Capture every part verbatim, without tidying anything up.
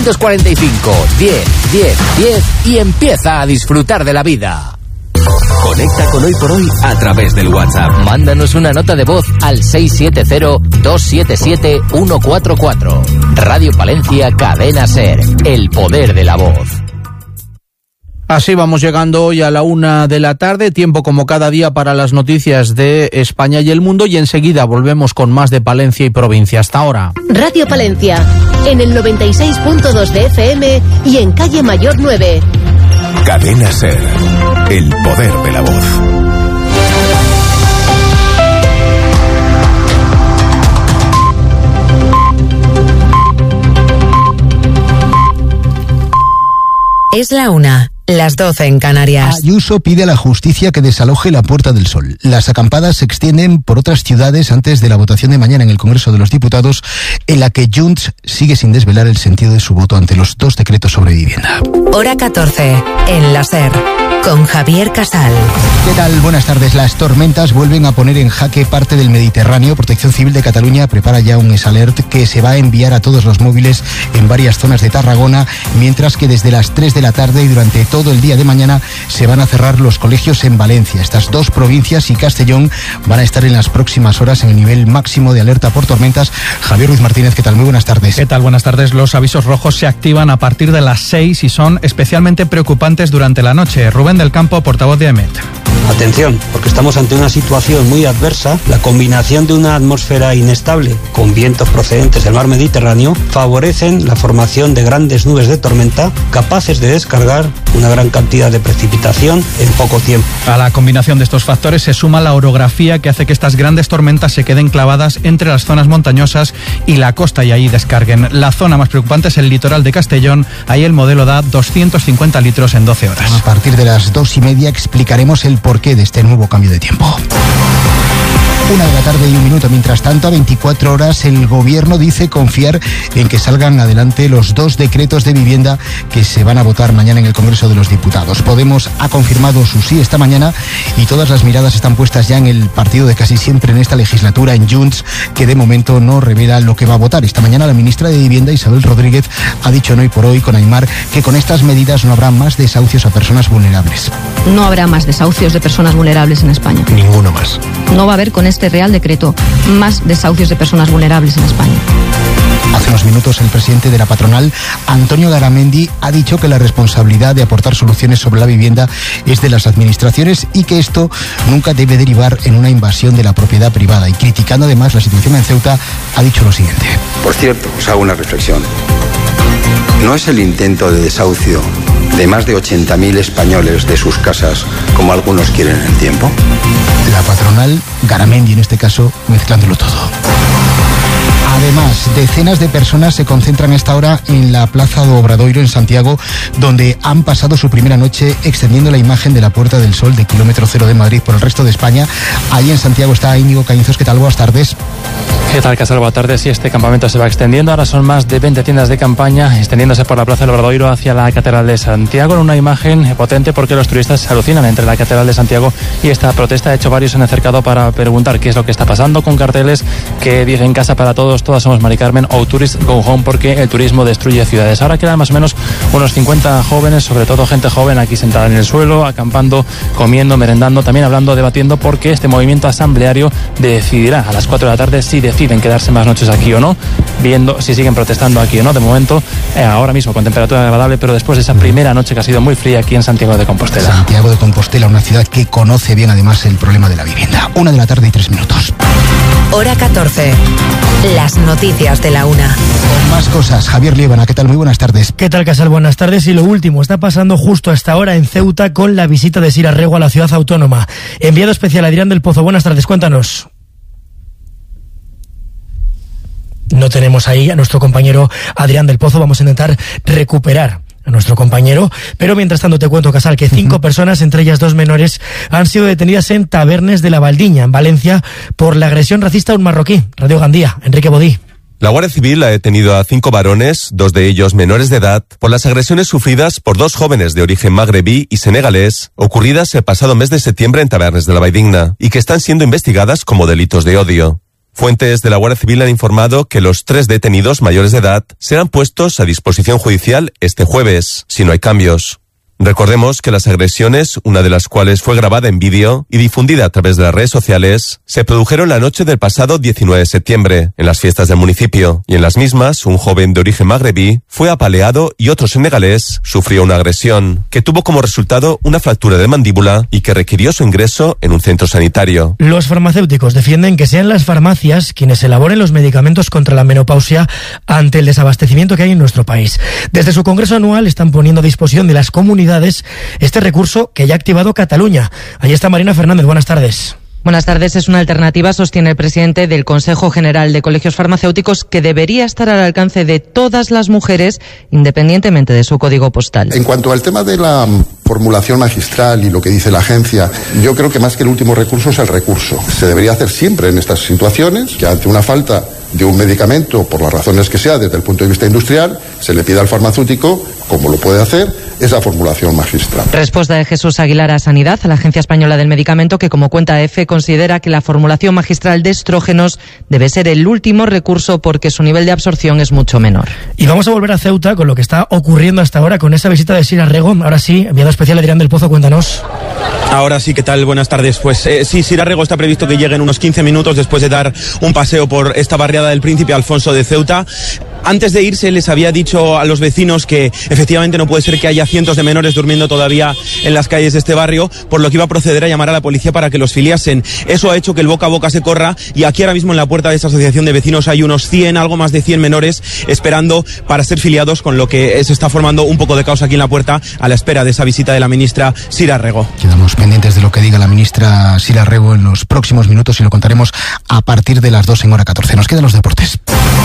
novecientos cuarenta y cinco, diez, diez, diez y empieza a disfrutar de la vida. Conecta con Hoy por Hoy a través del WhatsApp. Mándanos una nota de voz al seis siete cero, dos siete siete, uno cuatro cuatro. Radio Palencia, Cadena Ser, el poder de la voz. Así vamos llegando hoy a la una de la tarde, tiempo como cada día para las noticias de España y el mundo, y enseguida volvemos con más de Palencia y provincia. Hasta ahora. Radio Palencia, en el noventa y seis punto dos de F M y en Calle Mayor nueve. Cadena Ser, el poder de la voz. Es la una. Las doce en Canarias. Ayuso pide a la justicia que desaloje la Puerta del Sol. Las acampadas se extienden por otras ciudades antes de la votación de mañana en el Congreso de los Diputados, en la que Junts sigue sin desvelar el sentido de su voto ante los dos decretos sobre vivienda. Hora catorce, en la Ser, con Javier Casal. ¿Qué tal? Buenas tardes. Las tormentas vuelven a poner en jaque parte del Mediterráneo. Protección Civil de Cataluña prepara ya un S-Alert que se va a enviar a todos los móviles en varias zonas de Tarragona, mientras que desde las tres de la tarde y durante todo el día de mañana se van a cerrar los colegios en Valencia. Estas dos provincias y Castellón van a estar en las próximas horas en el nivel máximo de alerta por tormentas. Javier Ruiz Martínez, ¿qué tal? Muy buenas tardes. ¿Qué tal? Buenas tardes. Los avisos rojos se activan a partir de las seis y son especialmente preocupantes durante la noche. Rubén del Campo, portavoz de AEMET. Atención, porque estamos ante una situación muy adversa. La combinación de una atmósfera inestable con vientos procedentes del mar Mediterráneo favorecen la formación de grandes nubes de tormenta capaces de descargar una gran cantidad de precipitación en poco tiempo. A la combinación de estos factores se suma la orografía que hace que estas grandes tormentas se queden clavadas entre las zonas montañosas y la costa y ahí descarguen. La zona más preocupante es el litoral de Castellón. Ahí el modelo da doscientos cincuenta litros en doce horas. A partir de las dos y media explicaremos el porqué de este nuevo cambio de tiempo. Una de la tarde y un minuto. Mientras tanto, a veinticuatro horas, el gobierno dice confiar en que salgan adelante los dos decretos de vivienda que se van a votar mañana en el Congreso de los Diputados. Podemos ha confirmado su sí esta mañana y todas las miradas están puestas ya en el partido de casi siempre en esta legislatura, en Junts, que de momento no revela lo que va a votar. Esta mañana la ministra de Vivienda, Isabel Rodríguez, ha dicho en Hoy por Hoy con Aimar que con estas medidas no habrá más desahucios a personas vulnerables. No habrá más desahucios de personas vulnerables en España. Ninguno más. No va a haber con este Real Decreto más desahucios de personas vulnerables en España. Hace unos minutos el presidente de la patronal, Antonio Garamendi, ha dicho que la responsabilidad de aportar soluciones sobre la vivienda es de las administraciones y que esto nunca debe derivar en una invasión de la propiedad privada. Y criticando además la situación en Ceuta, ha dicho lo siguiente. Por cierto, os hago una reflexión. ¿No es el intento de desahucio de más de ochenta mil españoles de sus casas, como algunos quieren en el tiempo? La patronal, Garamendi en este caso, mezclándolo todo. Además, decenas de personas se concentran a esta hora en la Plaza do Obradoiro en Santiago, donde han pasado su primera noche extendiendo la imagen de la Puerta del Sol de kilómetro cero de Madrid por el resto de España. Ahí en Santiago está Íñigo Cañizos. ¿Qué tal? Buenas tardes. ¿Qué tal, Casal? Buenas tardes. Sí, este campamento se va extendiendo. Ahora son más de veinte tiendas de campaña extendiéndose por la Plaza del Obradoiro hacia la Catedral de Santiago, en una imagen potente porque los turistas se alucinan entre la Catedral de Santiago y esta protesta. De hecho, varios se han acercado para preguntar qué es lo que está pasando, con carteles que dicen casa para todos, todas somos Mari Carmen, o Tourist Go Home, porque el turismo destruye ciudades. Ahora quedan más o menos unos cincuenta jóvenes, sobre todo gente joven, aquí sentada en el suelo, acampando, comiendo, merendando, también hablando, debatiendo, porque este movimiento asambleario decidirá a las cuatro de la tarde si deciden quedarse más noches aquí o no, viendo si siguen protestando aquí o no. De momento, eh, ahora mismo con temperatura agradable, pero después de esa primera noche que ha sido muy fría aquí en Santiago de Compostela. Santiago de Compostela, una ciudad que conoce bien además el problema de la vivienda. Una de la tarde y tres minutos. Hora catorce. Las noticias de la una. Con más cosas, Javier Liébana, ¿qué tal? Muy buenas tardes. ¿Qué tal, Casal? Buenas tardes. Y lo último está pasando justo a esta hora en Ceuta con la visita de Sira Rego a la ciudad autónoma. Enviado especial Adrián del Pozo. Buenas tardes, cuéntanos. No tenemos ahí a nuestro compañero Adrián del Pozo. Vamos a intentar recuperar a nuestro compañero, pero mientras tanto te cuento, Casal, que cinco uh-huh. personas, entre ellas dos menores, han sido detenidas en Tabernes de la Valdiña, en Valencia, por la agresión racista a un marroquí. Radio Gandía, Enrique Bodí. La Guardia Civil ha detenido a cinco varones, dos de ellos menores de edad, por las agresiones sufridas por dos jóvenes de origen magrebí y senegalés, ocurridas el pasado mes de septiembre en Tabernes de la Valdiña, y que están siendo investigadas como delitos de odio. Fuentes de la Guardia Civil han informado que los tres detenidos mayores de edad serán puestos a disposición judicial este jueves, si no hay cambios. Recordemos que las agresiones, una de las cuales fue grabada en vídeo y difundida a través de las redes sociales, se produjeron la noche del pasado diecinueve de septiembre, en las fiestas del municipio, y en las mismas, un joven de origen magrebí fue apaleado y otro senegalés sufrió una agresión, que tuvo como resultado una fractura de mandíbula y que requirió su ingreso en un centro sanitario. Los farmacéuticos defienden que sean las farmacias quienes elaboren los medicamentos contra la menopausia ante el desabastecimiento que hay en nuestro país. Desde su congreso anual están poniendo a disposición de las comunidades este recurso que ya ha activado Cataluña. Allí está Marina Fernández, buenas tardes. Buenas tardes. Es una alternativa, sostiene el presidente del Consejo General de Colegios Farmacéuticos, que debería estar al alcance de todas las mujeres, independientemente de su código postal. En cuanto al tema de la formulación magistral y lo que dice la agencia, yo creo que más que el último recurso es el recurso. Se debería hacer siempre en estas situaciones, que ante una falta de un medicamento, por las razones que sea, desde el punto de vista industrial, se le pida al farmacéutico, como lo puede hacer, esa formulación magistral. Respuesta de Jesús Aguilar a Sanidad, a la Agencia Española del Medicamento, que, como cuenta EFE, considera que la formulación magistral de estrógenos debe ser el último recurso porque su nivel de absorción es mucho menor. Y vamos a volver a Ceuta con lo que está ocurriendo hasta ahora con esa visita de Sira Rego. Ahora sí, enviado especial Adrián del Pozo, cuéntanos. Ahora sí, ¿qué tal? Buenas tardes. Pues eh, sí, Sira Rego está previsto que llegue en unos quince minutos después de dar un paseo por esta barriada del Príncipe Alfonso de Ceuta. Antes de irse les había dicho a los vecinos que efectivamente no puede ser que haya cientos de menores durmiendo todavía en las calles de este barrio, por lo que iba a proceder a llamar a la policía para que los filiasen. Eso ha hecho que el boca a boca se corra y aquí ahora mismo en la puerta de esta asociación de vecinos hay unos cien, algo más de cien menores esperando para ser filiados, con lo que se está formando un poco de caos aquí en la puerta a la espera de esa visita de la ministra Sira Rego. Quedamos pendientes de lo que diga la ministra Sira Rego en los próximos minutos y lo contaremos a partir de las dos en hora catorce. Nos quedan los deportes.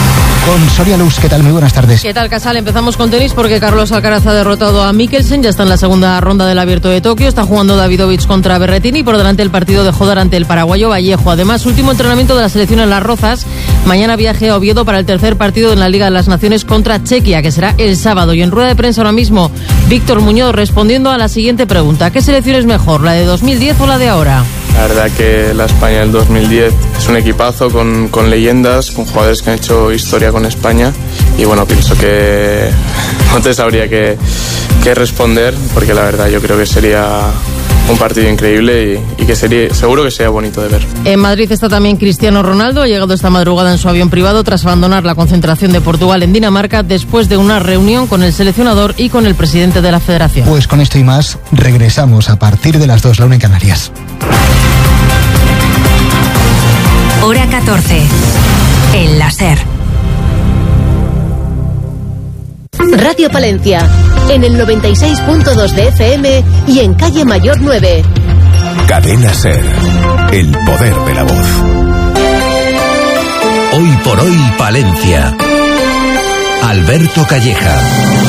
Con Soria Luz, ¿qué tal? Muy buenas tardes. ¿Qué tal, Casal? Empezamos con tenis porque Carlos Alcaraz ha derrotado a Mikkelsen, ya está en la segunda ronda del Abierto de Tokio, está jugando Davidovich contra Berrettini y por delante el partido de Jodar ante el paraguayo Vallejo. Además, último entrenamiento de la selección en Las Rozas, mañana viaje a Oviedo para el tercer partido en la Liga de las Naciones contra Chequia, que será el sábado. Y en rueda de prensa ahora mismo, Víctor Muñoz respondiendo a la siguiente pregunta: ¿qué selección es mejor, la de dos mil diez o la de ahora? La verdad que la España del dos mil diez es un equipazo con, con leyendas, con jugadores que han hecho historia con España y bueno, pienso que no te sabría qué, qué responder porque la verdad yo creo que sería un partido increíble y, y que sería, seguro que sería bonito de ver. En Madrid está también Cristiano Ronaldo, ha llegado esta madrugada en su avión privado tras abandonar la concentración de Portugal en Dinamarca después de una reunión con el seleccionador y con el presidente de la federación. Pues con esto y más regresamos a partir de las dos, la una en Canarias. Hora catorce. En la SER. Radio Palencia, en el noventa y seis punto dos de F M y en calle Mayor nueve. Cadena SER, el poder de la voz. Hoy por hoy Palencia. Alberto Calleja.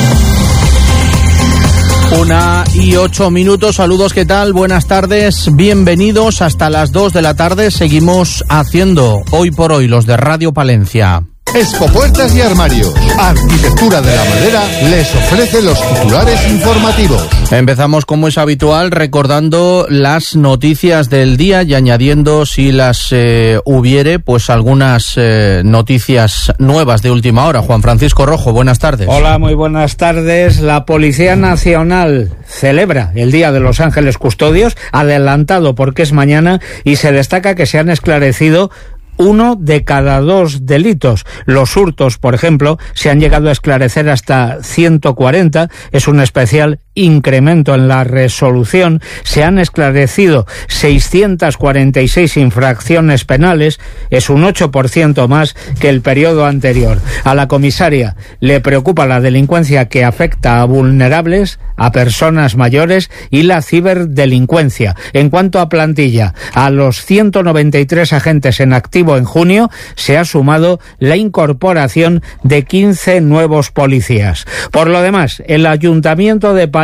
Una y ocho minutos, saludos, ¿qué tal? Buenas tardes, bienvenidos hasta las dos de la tarde. Seguimos haciendo Hoy por Hoy, los de Radio Palencia. Expo Puertas y Armarios, Arquitectura de la Madera, les ofrece los titulares informativos. Empezamos, como es habitual, recordando las noticias del día y añadiendo, si las eh, hubiere, pues algunas eh, noticias nuevas de última hora. Juan Francisco Rojo, buenas tardes. Hola, muy buenas tardes. La Policía Nacional celebra el Día de los Ángeles Custodios, adelantado porque es mañana, y se destaca que se han esclarecido uno de cada dos delitos. Los hurtos, por ejemplo, se han llegado a esclarecer hasta ciento cuarenta, es un especial incremento en la resolución. Se han esclarecido seiscientas cuarenta y seis infracciones penales, es un ocho por ciento más que el periodo anterior. A la comisaria le preocupa la delincuencia que afecta a vulnerables, a personas mayores y la ciberdelincuencia. En cuanto a plantilla, a los ciento noventa y tres agentes en activo en junio se ha sumado la incorporación de quince nuevos policías. Por lo demás, el Ayuntamiento de Palencia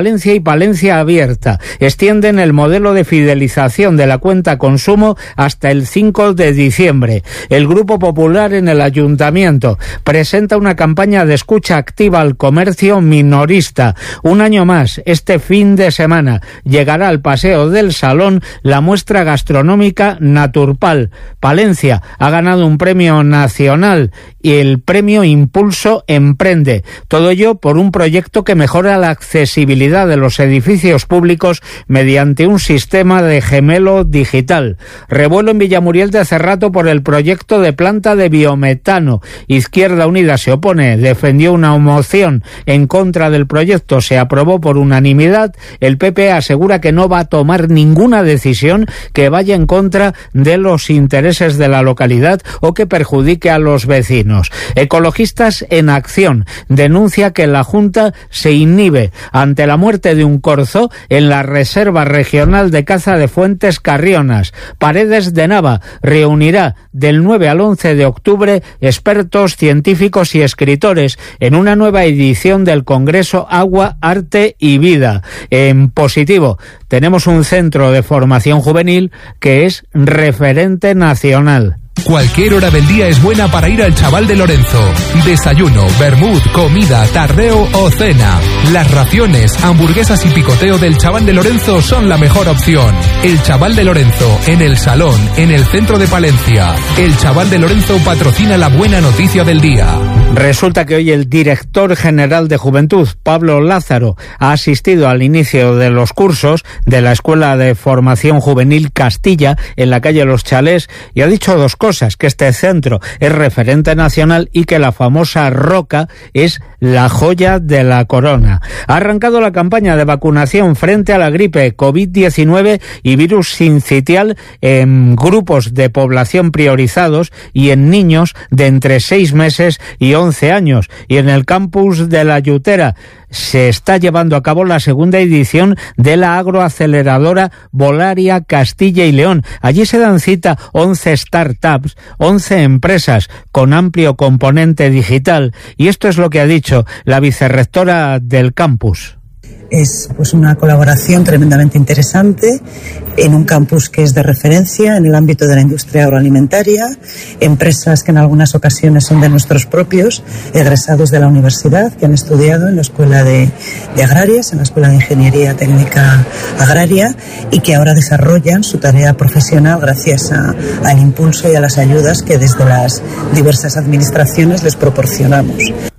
Palencia y Palencia Abierta. Extienden el modelo de fidelización de la cuenta consumo hasta el cinco de diciembre. El Grupo Popular en el Ayuntamiento presenta una campaña de escucha activa al comercio minorista. Un año más, este fin de semana, llegará al Paseo del Salón la muestra gastronómica Naturpal. Palencia ha ganado un premio nacional y el premio Impulso Emprende. Todo ello por un proyecto que mejora la accesibilidad de los edificios públicos mediante un sistema de gemelo digital. Revuelo en Villamuriel de Cerrato por el proyecto de planta de biometano. Izquierda Unida se opone, defendió una moción en contra del proyecto, se aprobó por unanimidad. El P P asegura que no va a tomar ninguna decisión que vaya en contra de los intereses de la localidad o que perjudique a los vecinos. Ecologistas en Acción denuncia que la Junta se inhibe ante la muerte de un corzo en la Reserva Regional de Caza de Fuentes Carrionas. Paredes de Nava reunirá del nueve al once de octubre expertos, científicos y escritores en una nueva edición del Congreso Agua, Arte y Vida. En positivo, tenemos un centro de formación juvenil que es referente nacional. Cualquier hora del día es buena para ir al Chaval de Lorenzo. Desayuno, vermut, comida, tardeo o cena. Las raciones, hamburguesas y picoteo del Chaval de Lorenzo son la mejor opción. El Chaval de Lorenzo, en el Salón, en el centro de Palencia. El Chaval de Lorenzo patrocina la buena noticia del día. Resulta que hoy el director general de Juventud, Pablo Lázaro, ha asistido al inicio de los cursos de la Escuela de Formación Juvenil Castilla en la calle Los Chalés y ha dicho dos cosas, que este centro es referente nacional y que la famosa Roca es la joya de la corona. Ha arrancado la campaña de vacunación frente a la gripe, COVID diecinueve y virus sincitial en grupos de población priorizados y en niños de entre seis meses y once años. Y en el campus de La Yutera se está llevando a cabo la segunda edición de la agroaceleradora Volaria Castilla y León. Allí se dan cita once startups, once empresas con amplio componente digital. Y esto es lo que ha dicho la vicerrectora del campus. Es pues una colaboración tremendamente interesante en un campus que es de referencia en el ámbito de la industria agroalimentaria, empresas que en algunas ocasiones son de nuestros propios, egresados de la universidad, que han estudiado en la Escuela de, de Agrarias, en la Escuela de Ingeniería Técnica Agraria, y que ahora desarrollan su tarea profesional gracias a, al impulso y a las ayudas que desde las diversas administraciones les proporcionamos.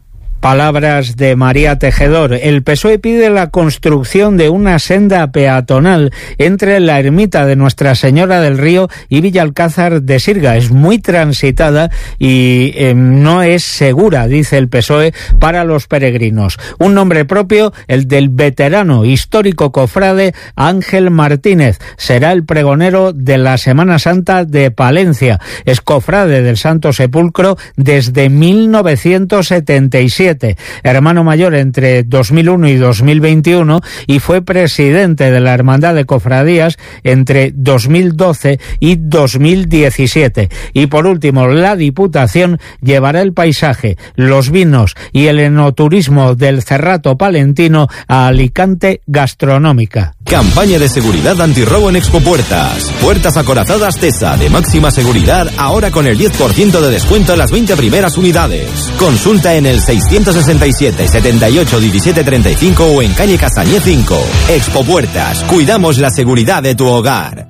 Palabras de María Tejedor. El P S O E pide la construcción de una senda peatonal entre la ermita de Nuestra Señora del Río y Villalcázar de Sirga. Es muy transitada y eh, no es segura, dice el P S O E, para los peregrinos. Un nombre propio, el del veterano histórico cofrade Ángel Martínez. Será el pregonero de la Semana Santa de Palencia. Es cofrade del Santo Sepulcro desde mil novecientos setenta y siete. Hermano mayor entre dos mil uno y dos mil veintiuno y fue presidente de la Hermandad de Cofradías entre dos mil doce y dos mil diecisiete. Y por último, la Diputación llevará el paisaje, los vinos y el enoturismo del Cerrato palentino a Alicante Gastronómica. Campaña de seguridad antirrobo en Expopuertas. Puertas acorazadas Tesa de máxima seguridad, ahora con el diez por ciento de descuento en las veinte primeras unidades. Consulta en el seiscientos sesenta y siete, setenta y ocho, diecisiete treinta y cinco o en calle Castañé cinco. Expopuertas, cuidamos la seguridad de tu hogar.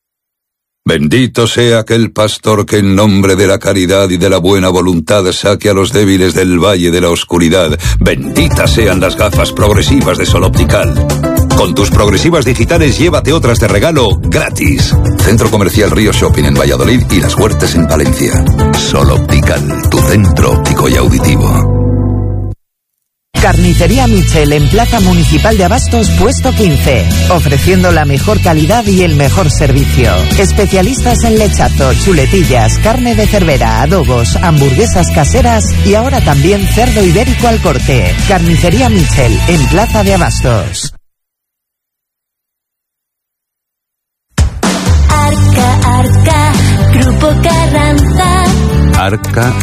Bendito sea aquel pastor que en nombre de la caridad y de la buena voluntad saque a los débiles del valle de la oscuridad. Benditas sean las gafas progresivas de Sol Optical. Con tus progresivas digitales llévate otras de regalo gratis. Centro Comercial Río Shopping en Valladolid y Las Huertas en Palencia. Sol Optical, tu centro óptico y auditivo. Carnicería Michel en Plaza Municipal de Abastos, puesto quince, ofreciendo la mejor calidad y el mejor servicio. Especialistas en lechazo, chuletillas, carne de cervera, adobos, hamburguesas caseras y ahora también cerdo ibérico al corte. Carnicería Michel en Plaza de Abastos. Arca, Arca, Grupo Carranza. arca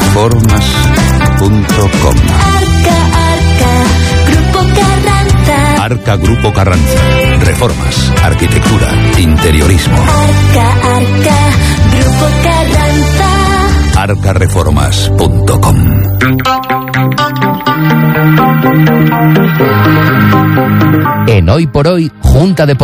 reformas punto com. Arca, Arca, Grupo Carranza. Arca Grupo Carranza. Reformas, arquitectura, interiorismo. Arca, Arca, Grupo Carranza. arca reformas punto com. En Hoy por Hoy, Junta de